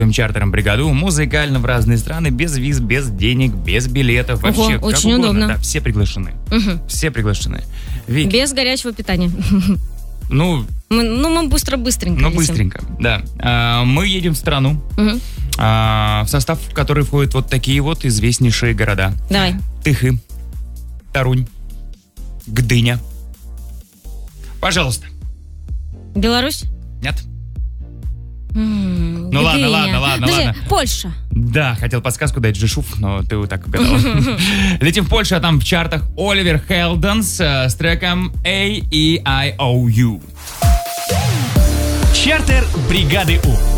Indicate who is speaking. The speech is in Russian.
Speaker 1: чартером бригаду музыкально в разные страны, без виз, без денег, без билетов.
Speaker 2: Ого,
Speaker 1: Вообще,
Speaker 2: очень
Speaker 1: как угодно.
Speaker 2: удобно.
Speaker 1: Да, все приглашены. Все приглашены. Вики,
Speaker 2: Без горячего питания.
Speaker 1: ну,
Speaker 2: Мы быстренько летим.
Speaker 1: быстренько, да. Мы едем в страну, в состав которой входят вот такие вот известнейшие города.
Speaker 2: Давай.
Speaker 1: Тыхы, Тарунь, Гдыня. Пожалуйста.
Speaker 2: Беларусь?
Speaker 1: Нет? Ну ладно.
Speaker 2: Подожди, Польша.
Speaker 1: Да, хотел подсказку дать Жишув, но ты вот так угадал. Летим в Польшу, а там в чартах Оливер Хелденс с треком AEIOU.
Speaker 3: Чартер бригады У.